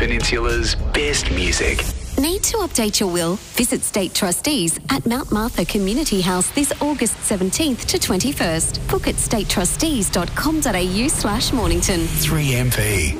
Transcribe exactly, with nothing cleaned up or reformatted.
Peninsula's best music. Need to update your will? Visit State Trustees at Mount Martha Community House this August seventeenth to twenty-first. Book at state trustees dot com dot a u slash Mornington. three M P.